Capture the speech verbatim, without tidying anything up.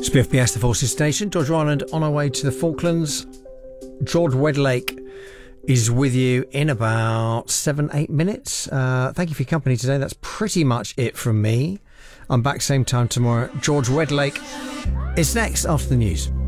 Spiff B S, the Forces Station. George Ryland on our way to the Falklands. George Wedlake is with you in about seven, eight minutes. Uh, thank you for your company today. That's pretty much it from me. I'm back same time tomorrow. George Wedlake is next after the news.